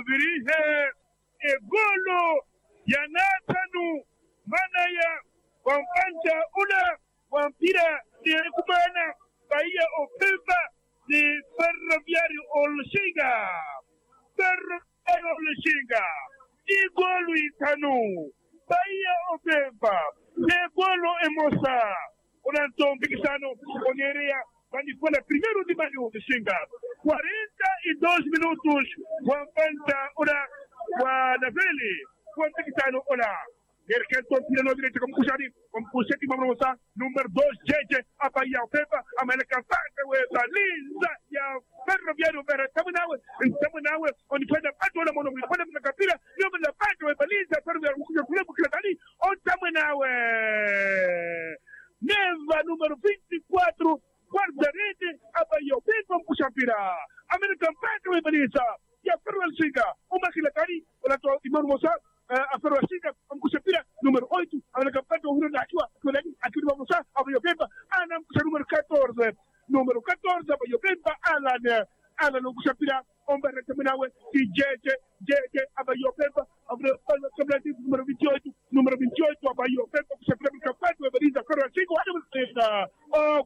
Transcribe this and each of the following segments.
virihe egolo ya natanu mana ya wampanja ula wampira ni kubana Bahia Opemba ni Ferroviário Olshinga igolo itanu Bahia Opemba egolo emosa unanto mpikisano onerea Quando primeiro de maio de Xinga, 42 minutos, Wampanta ora Wanaveli, Wampikitano ora. Erkento tirano direito como Cusari, como Cuseti Mamosa, número 2, JJ, a Bahia Pepa, a America Fanta, a Linda, e a Ferroviário Vera, Tamunawe, onde foi da Pato, a Mono, quando a Capira, e a Pato, a Baliza, Ferroviário, o Clube Clatani, o Tamunawe. Neva número 24, guarda-rede, a Bahia Pepa, o Chapira, American Pato, a Baliza, e a Ferroviário, o Maquilatani, o Lato, e Marmosa, a Ferroviário, o Chapira, número 8, a American Pato, o Rio da Atua, aqui do Marmosa, a Bahia Pepa, a número 14, a Bahia Pepa, Alan, o Chapira, Omber Terminawe, e JJ, a Bahia Pepa, a número 28, a Bahia Pepa, o Chapira, Pato, a Baliza, Ferroviário, o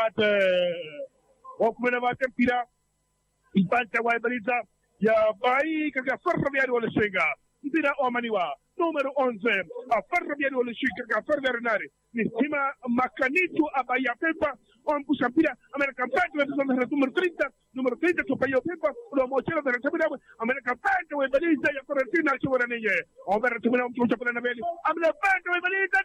Kumenavate, Pira, e Panta, a Baliza, e a Bahia, que a Ferroviário Olshinga. Bira Omaniwa, número 11, a Ferroviário Olshinga, a Ferroviário Nistima Macanitu, a Bahia Pepa, Puxapira, American Pato, número 30, que a Bahia Pepa, o Mochila da Retamina, American Pato, a Baliza, e a Florentina, a Chivaraneia, o Vertimina, o Chapanabelli, American Pato, a Baliza,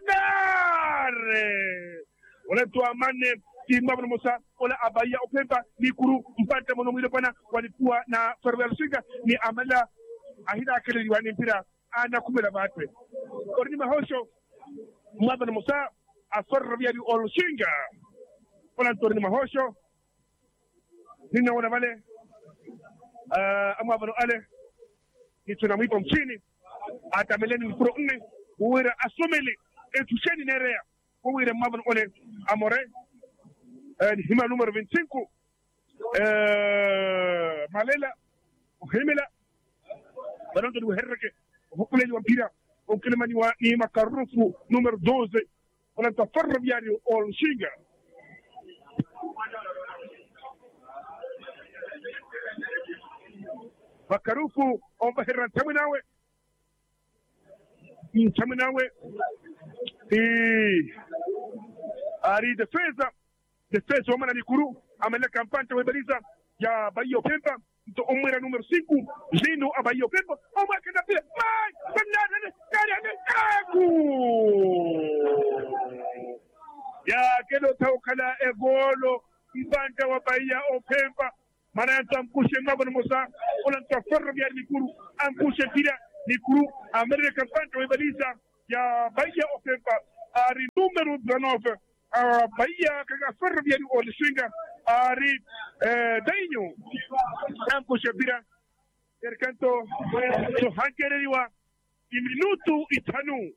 Nare! Olha tua mane, que Mabromosa, olha a Bahia Pepa, Nikuru, Mpata Monomilopana, Walipua, na Ferroviário Olshinga, ni Amala. Ahida akili wani mpira ana kumela batwe orni mahosho mwabana musa a Ferroviário Olshinga wala torni mahosho nina wana wale amwabana ale ni tunamwipa mchini atameleni mpuro nne uwira asomeli etusheni nerea uwira mwabana ole amore ni hima numero 25 malela uhimela Barando do Herreke, o Colégio Vampira, o Clemaniwa e Macarufu, número 12, o Ferroviário Olshinga. Macarufu, o Bahia Tamunawe, e Ari defesa, o Mananicuru, a Mela Campante, o Beliza, e a Bahia Pemba. To umira número 5, Lino a Bahia Pepa, o máquina de vai, ya quero tocar é golo, Mbanta wa Bahia o Pepa, mananta mpushe ngabana mosa, olanta Ferroviário Nikuru, ampushe tira Nikuru, America Panta wa Baliza, ya Bahia o Pepa, ari número 19, a Bahia kaga Ferroviário Olshinga, ari Dainho, Campo Shapira, Ercanto, Suhanteriwa, Iminutu Itanu,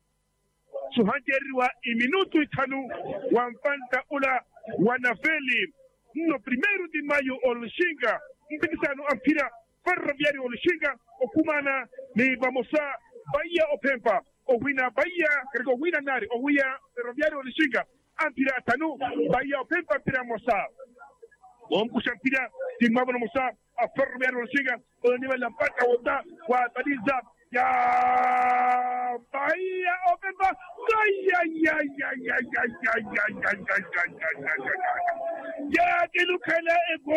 Wampanta Ula, Wanaveli, no primeiro de maio Olshinga, Mpikisano Ampira, Ferroviário Olshinga, Okumana, ni Bamosa, Bahia Opempa, Owina Bahia, Wina Nari, Owia, Ferroviário Olshinga, Ampira Tanu, Bahia Opempa, Ampira Mosa. Kushampira timaba Musa a Ferroviário Olshinga o nível da pata wota wa Baliza ya Bahia Opemba ya kilukala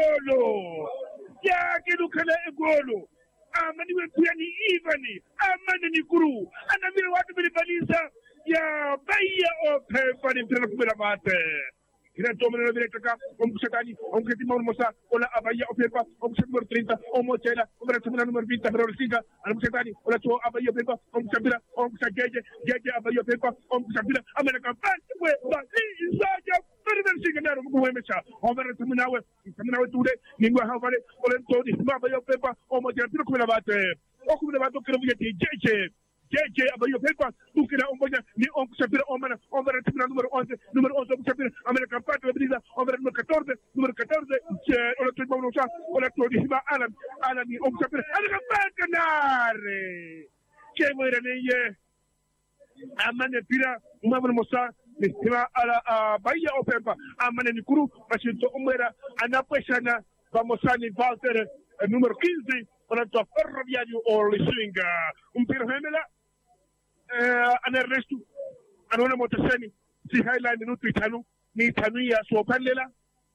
egolo amani wepiani ivani amani nikuru anamira watu Baliza ya Bahia Opemba ni mpira kumela bate Kira tomene direita ka, Kusatani, Ketima Mosa, Ola Bahia Pepa, número 30, Mochela, número 20, Ferroviário, Kusatani, Ola to Bahia Pepa, Kusabira, Kusageje, Bahia Pepa, Kusabira, American Pathway, Baliza, Ferroviário, Muemecha, Terminawe today, Ningua Havare, Olento, Bahia Pepa, Mochela, Kumabate, Okumabate, JJ, JJ abayo pepa tukira omboja ni onkusapira omana ombara timna número 11 onkusapira amena kampato bebriza ombara número 14 ola to bawno sa ola to di hima ala ni onkusapira ala kampato nare ke moira neye amane pira umabno mosa ni hima ala Bahia Opempa amane ni kuru bashinto umera anapeshana Vamosani Walter número 15 para o Ferroviário Olishinga. Piro Hemela, Anernesto, Anona Motaseni, si Highline Minuto Itanu, ni Tanuia Sopanela.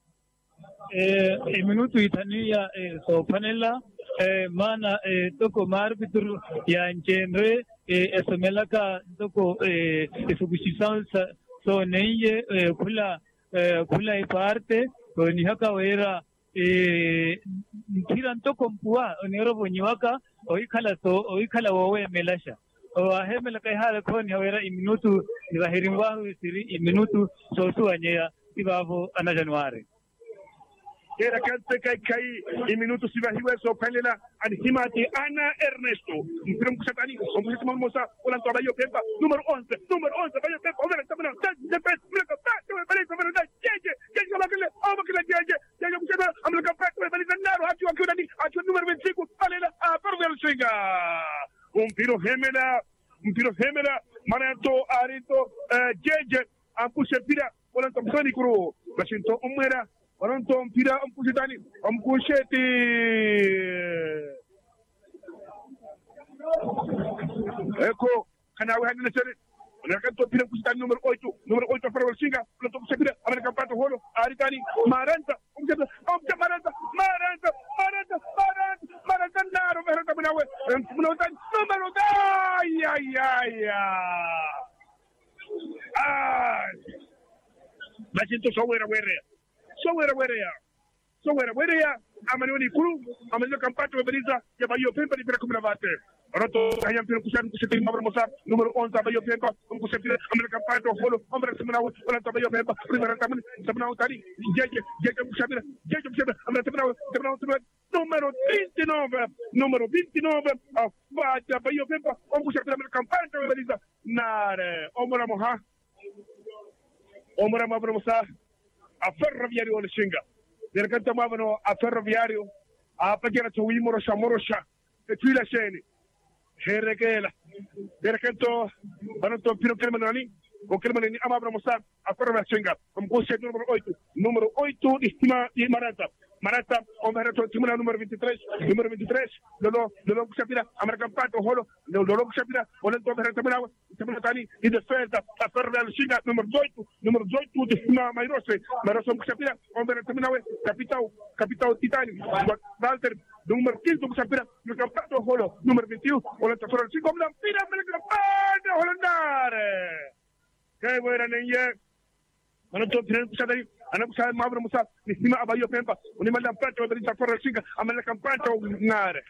Minuto Itania Sopanela, Mana Toko Marbitur, Yanjenre, Esamelaka, Toko, Esubuchisan, so Neye, Kula parte, Nihaka Wera. Kiranto kompua onero bonyiwaka oikala wowe melasha hemela kai hala koni hawera iminutu nibahirimwahu siri iminutu sosu anyea ibavo ana Januari era kante kai iminutu sibahiwe so palela an himati Ana Ernesto mpira mkusatani omusitimo mosa olanto abayo pepa número 11 abayo pepa overa tamana de pet mleka pato bali tamana jeje bakale obakale jeje mkusata amleka pato bali naro hatu akudani hatu número 25 palela a perder singa mpiro hemela manato arito jeje ampuse pira olanto msani kuro bashinto umera Waranto mpira mpusitani amkusheti eko kana wa hadina sere nakanto pira mpusitani numero 8 para Olishinga pronto kusepira Amerika pato holo aritani maranta naro meranta mnawe mnotani numero Bachinto Sowera ya amanioni kuru amanioni kampato beberiza ya Bahia Pempa di Pira Bate Roto hayam pira kusan kuseti mabra mosa número 11 Bahia Pempa kuseti amanioni kampato holo amra semana wala Bahia Pempa primera tamen semana tadi jeje kusabira amra semana número 29 afata Bahia Pempa kuseti amanioni kampato beberiza nare omora mabra mosa a Ferroviário Olishinga. Derkanta mavano a Ferroviário a pagina to Morosha e tuila sheni. Herekela. Derkanto banato pino kelmanani o kelmanani amabra mosa a Ferroviário Olishinga. Kumkose número 8 di Stima di Marata omerato timuna número 23 lolo kusapira Amerika pato holo lolo kusapira olento omerato timuna tani di defesa a Ferroviário Olishinga número 18 di Stima Mairose kusapira omerato timuna capitão Titani Walter número 15 kusapira Amerika pato holo número 21 olento Ferroviário Olishinga pira Amerika pato holandare kai wera nenye manato pira kusapira anakusema mabra musa nisima abayo Pempa unimala mpato berinza Ferroviário Olishinga amela kampato ngare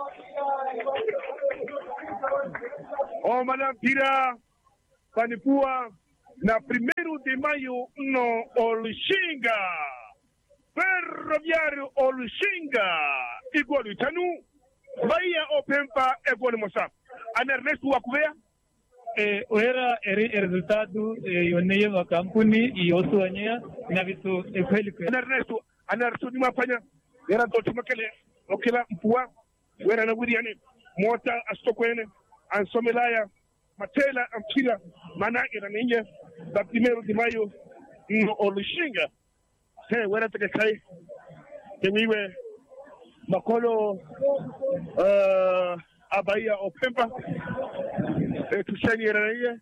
o malampira panipua na 1 de maio no Olishinga Ferroviário Olishinga igual Itanu Bahia Pempa igual Mosa ana Ernesto wakuvea era resultado yoneye wa kampuni yosu anya na vitu kweli Ernesto ni mafanya era to makele okela mpua wera na wiriane mota astokwene ansomelaya matela ampira mana era ninje da 1 de maio no Olishinga wera tekai temiwe makolo a Bahia Pempa tushani era ninje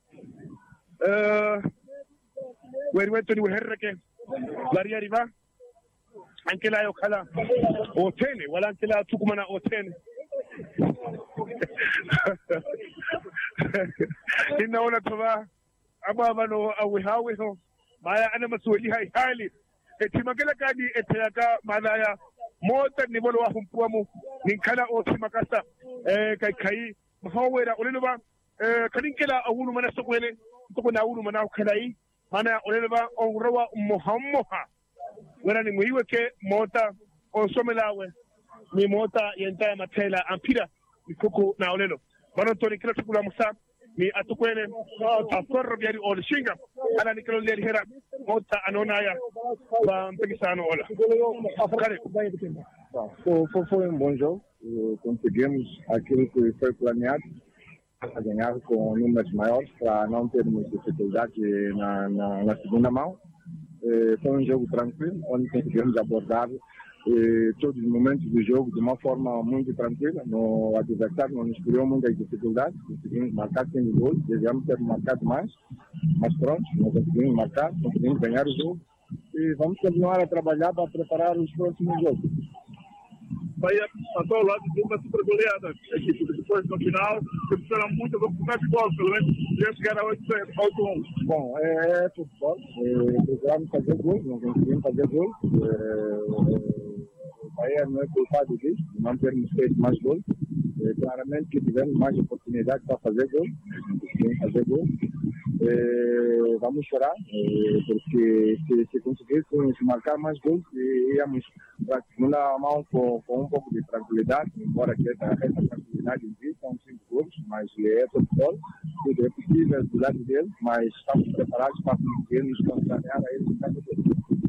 weriwento ni herreke bari arriva anche la yokala otene wala anche la tukumana otene inaona toba abavano awihawe ho maya ana masuli hali etimagela kadi etaka malaya mota ni bolo wa humpuamu ninkala otimakasa kai mahawera olenoba kalinkela awulu mana sokwele to na awulu mana kalai mana olenoba on rawa muhammoha wera ni muiwe ke mota on somelawe ni mota yenta matela ampira mikoko na olelo Banon Tony kila tukula musa ni atukwene a Ferroviário o Lixinga ana ni kilo leri hera mota anonaya ba mpegisano ola. Kare. Foi um bom jogo, conseguimos aquilo que foi planeado, a ganhar com números maiores para não termos dificuldade na segunda mão. Foi um jogo tranquilo, onde conseguimos abordar todos os momentos do jogo de uma forma muito tranquila. O adversário não nos criou muitas dificuldades, conseguimos marcar 5 gols, desejamos ter marcado mais, mas pronto, não conseguimos marcar, conseguimos ganhar o jogo e vamos continuar a trabalhar para preparar os próximos jogos. Bahia passou ao lado de uma super goleada. A equipe depois, no final, precisaram muito do futebol, pelo menos ia chegar a 8-1. Bom, é futebol. Precisamos fazer gols, não conseguimos fazer gols. O Bahia não é culpado disso, não termos feito mais gols. Claramente que tivemos mais oportunidades para fazer gols, não conseguimos fazer gols. Vamos chorar, porque se conseguíssemos marcar mais gols, íamos para a segunda mão com um pouco de tranquilidade, embora que essa tranquilidade exista, são 5 gols, mas é futebol, tudo é possível do lado dele, mas estamos preparados para conseguir nos contrariar a eles no caso dele.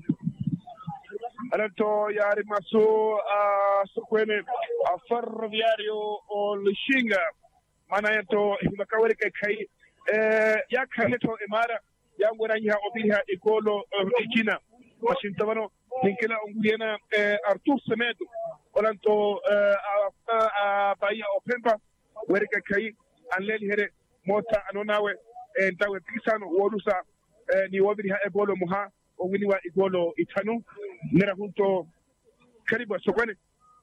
Aranto yari masu a Sokwene a Ferroviário o Lixinga mana yato himakawari kai ya kaheto imara ya ngoranya obiha ikolo ikina mashintabano ninkela unguyena Artur Semedo oranto a Bahia Opemba werika kai anleli here mota anonawe ndawe pisano wodusa ni wabiriha egolo muha onginiwa igolo itanu nera junto karibu Sokwene.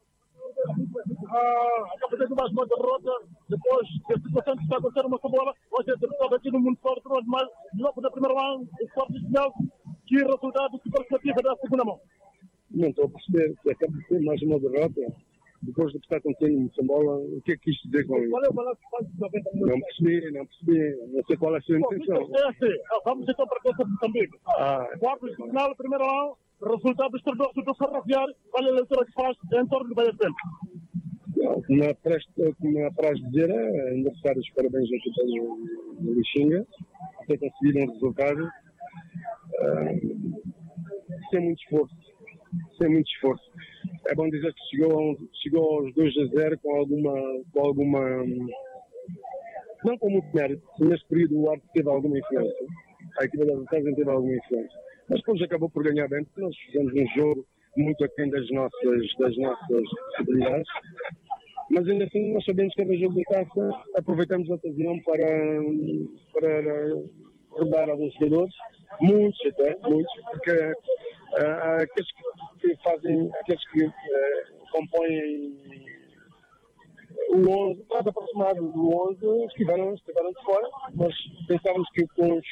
Acaba de mais uma derrota depois da situação que está acontecendo uma bola. Hoje é derrotado aqui no mundo fora do normal. Logo na primeira mão, o quarto de final. Que resultado, que perspectiva da segunda mão? Não estou a perceber que acaba de ter mais uma derrota. Depois do que está acontecendo em Moçambola, o que é que isto dizer com isso? Qual é o balanço de 90 minutos? Não percebi. Não sei qual é a sua intenção. Vamos então para a coisa de Moçambique. Quarto de final, primeira mão. Resultado estrondoso do Ferroviário. Qual é a leitura que faz em torno do Bahia Tempo? Como me apraz dizer, ainda prestar os parabéns à equipa do Lixinga por ter conseguido um resultado sem muito esforço. É bom dizer que chegou aos 2-0 com alguma não com muito mérito. Nesse período o árbitro teve alguma influência. A equipa da Vitória teve alguma influência. Mas depois acabou por ganhar bem, porque nós fizemos um jogo muito aquém das nossas possibilidades. Mas ainda assim nós sabemos que cada jogo de taça aproveitamos a ocasião para rodar alguns jogadores, muitos, porque aqueles que compõem o 11, mais aproximado do 11, estiveram de fora. Nós pensávamos que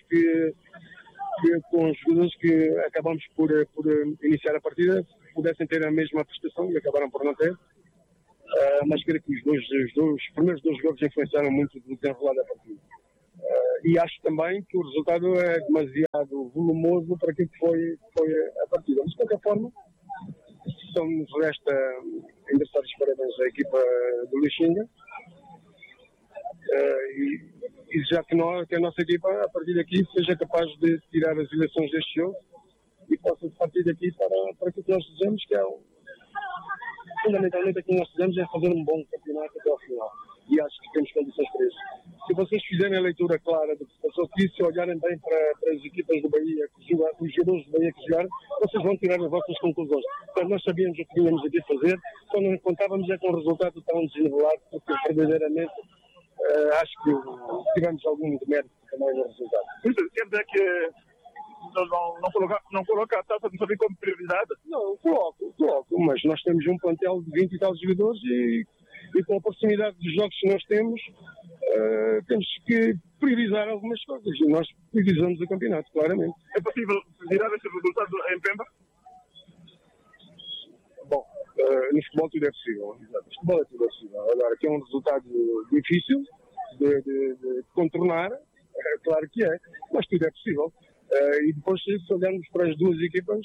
com os jogadores que acabamos por iniciar a partida pudessem ter a mesma prestação e acabaram por não ter. Mas creio que os primeiros 2 jogos influenciaram muito do desenrolar da partida. E acho também que o resultado é demasiado volumoso para aquilo que foi a partida. Mas de qualquer forma, só nos resta endereçar os parabéns à equipa do Lixinga. E já que a nossa equipa, a partir daqui, seja capaz de tirar as eleições deste jogo e possa partir daqui para aquilo que nós desejamos, que é fundamentalmente aquilo que nós desejamos é fazer um bom campeonato até ao final. E acho que temos condições para isso. Se vocês fizerem a leitura clara do que se passou aqui, se olharem bem para as equipas do Bahia, os jogadores do Bahia que jogaram, vocês vão tirar as vossas conclusões. Portanto, nós sabíamos o que tínhamos aqui a fazer, só não contávamos com o resultado tão desnivelado, porque verdadeiramente acho que tivemos algum demérito também no resultado. Isso quer dizer que não coloca a taça de saber como prioridade? Não, coloco, mas nós temos um plantel de 20 e tal jogadores e com a proximidade dos jogos que nós temos que priorizar algumas coisas e nós priorizamos o campeonato, claramente. É possível virar esse resultado em Pemba? Bom, no futebol tudo é possível. No futebol é tudo é possível. Agora, que é um resultado difícil de contornar, claro que é, mas tudo é possível. E depois, se olharmos para as duas equipas,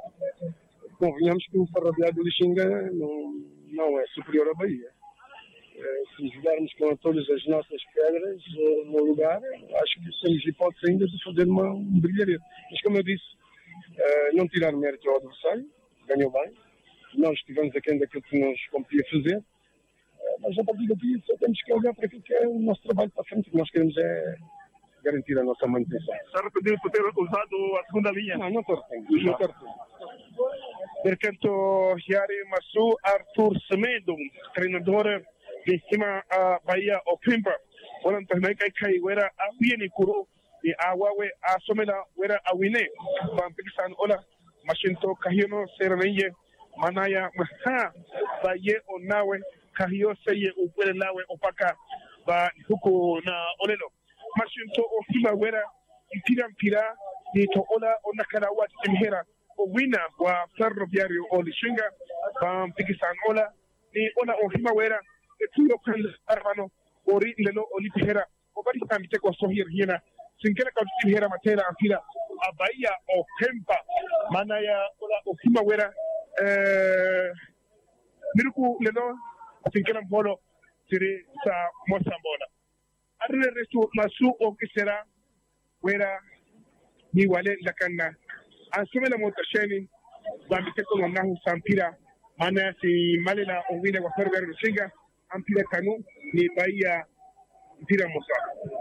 convenhamos que o Ferroviário do Lixinga não é superior à Bahia. Se jogarmos com todas as nossas pedras no lugar, acho que temos hipótese ainda de fazer um brilharete. Mas como eu disse, não tirar mérito ao adversário, ganhou bem. Nós estivemos aquém daquilo que nos competia fazer, mas a partir daqui só temos que olhar para aquilo que é o nosso trabalho para frente. O que nós queremos é garantir a nossa manutenção. Está arrependido por ter usado a segunda linha? Não estou arrependido. Não estou arrependido. Portanto, Yari Massu, Arthur Semedo, treinador de cima a Bahia Opimpa. Orang também kai wera a Wieni Kuru e a Wawe a Somela wera a Wine. Pampikisan ola Mashinto Kahino Serenye Manaya Maha Baye Onawe Kahio Seye Upelawe Opaka Ba Huku na Olelo. Mashinto Ofima wera Mpira ni to ola onakara wat imhera o wina wa Ferroviario o Lishinga Pampikisan ola ni ona Ofima wera tuyo kan arvano ori lelo olipihera o bari tamite ko sohir hina sinkera ka olipihera matera afila abaya o Pempa manaya ola Ofima wera miruku lelo sinkera mbolo tiri sa mosambola arre resto masu o kisera wera ni wale lakana asumela motasheni bambite ko nahu sampira mana si malela o wina wa Ferroviario Lishinga ampira kanu ni Bahia mpira mosa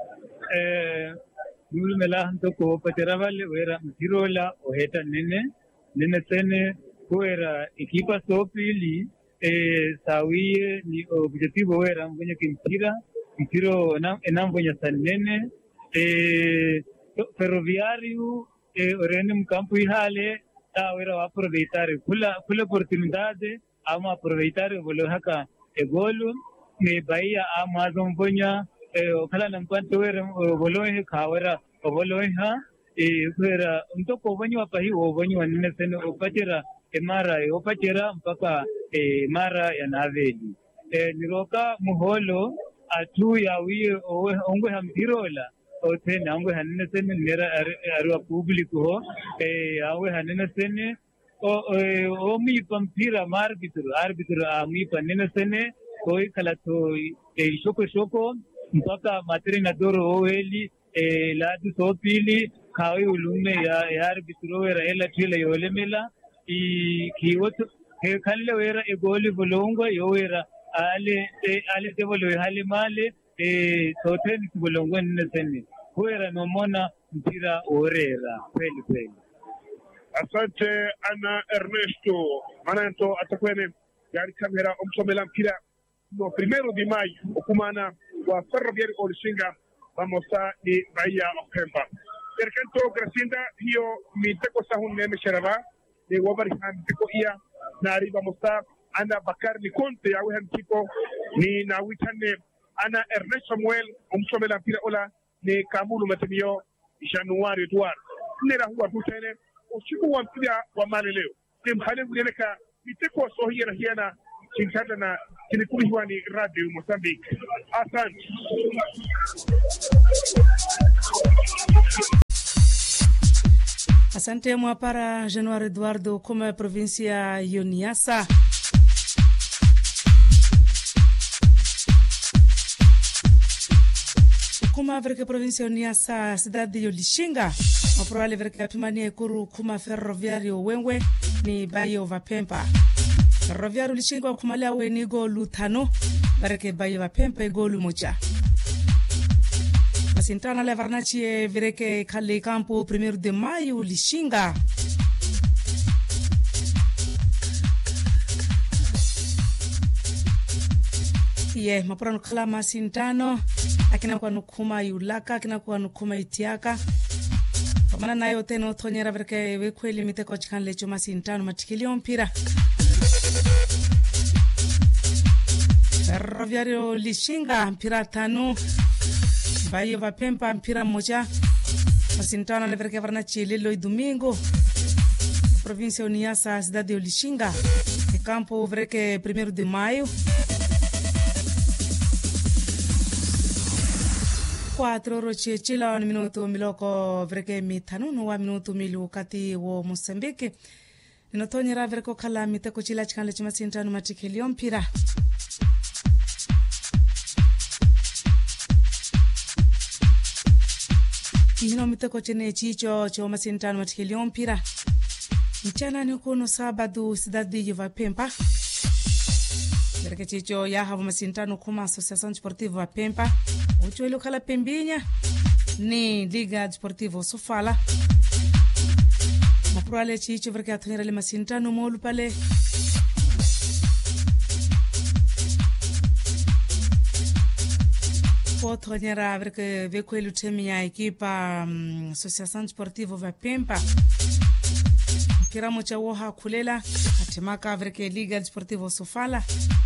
dulu mela hanto ko pateravale wera mtirola o heta nene tene ko era equipa sopili sawie ni objetivo wera mwenye kimpira mpiro enambonya sanene Ferroviario orene mkampo ihale wera wa aproveitar kula oportunidade ama aproveitar bolo haka egolu ni Bahia amazon bonya kala nampanto wera bolohe khawera bolohe ha wera mtoko bonyo hapa hiyo bonyo nene sene opachera emara opachera mpaka mara ya naveli niroka muholo atu ya wiye ongwe hamtirola otena ongwe hanene sene nera arwa publico awe hanene sene o mi pampira arbitro mi panene sene koi kala to shoko mpaka matrenador oeli la du sopili kawi ulume ya arbitro wera ela tile yolemela kiwoto kalle wera egoli bolongo yowera ale tebolo hali male toteni bolongo nene sene wera nomona mpira orera kweli. Asante Ana Ernesto Mananto atakwene yari kamera omsomela mpira no 1 de maio okumana wa Ferroviario o Lishinga vamos a ni Bahia Opempa perkanto Gracinda hiyo miteko sahunne mesharaba ni wabari miteko ia nari vamos a Ana Bakar ni Conte ya wehan tipo ni na witane Ana Ernesto Samuel omsomela mpira ola ni Kamulu Matemio Januari Duar nera huwa tutene usiku wa mpira wa maleleo timhale nguleka miteko sohira hiana chinkata na kilikuli hiwani Radio Mozambique. Asante. Asante mwapara Januari Eduardo kuma provincia Yoniasa. Kuma verke provincia Yoniasa cidade de Lishinga. Maporale verke apimania kuru kuma Ferroviario Wengwe ni Bahia Opempa. Ferroviario Lishinga kumalia we ni golu 5 verke Bahia Opempa golu 1. Masintana le varnaci verke kale campo 1 de maio Lishinga. Maporano kala masintano akina kwa nukuma yulaka akina kwa nukuma itiaka pamana nayo teno tonyera verke wekweli miteko chikan lecho masintano matikilio mpira Ferroviario Lishinga mpira 5 Bahia Opempa mpira 1 masintano le verke varnaci lelo domingo provincia Uniasa cidade de Lishinga campo verke 1 de maio 4 roche chila ni minuto miloko vreke mitano wa minuto milu kati wo Mozambique ninotonyera vreko kala miteko chila chikale chimasintano matikilio mpira hino miteko chene chicho cho masintano matikelion pira mchana ni kuno sabado cidade de Vapempa verke chicho ya havu masintano kuma Associação Desportiva Vapempa ucho ilo kala pembinha ni Liga Desportiva Sofala maprale chicho verke atonera le masintano molu pale Potonera verke veko ilu temi ya ekipa Associação Desportiva Vapempa kiramo cha woha kulela hatimaka verke Liga Desportiva Sofala